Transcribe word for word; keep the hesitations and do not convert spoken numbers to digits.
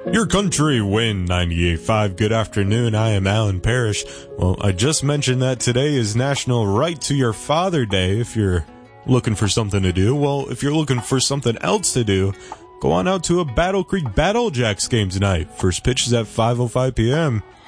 Your country win ninety-eight point five. Good afternoon. I am Alan Parrish. Well, I just mentioned that today is National Right to Your Father Day if you're looking for something to do. Well, if you're looking for something else to do, go on out to a Battle Creek Battle Jacks game tonight. First pitch is at five oh five p.m.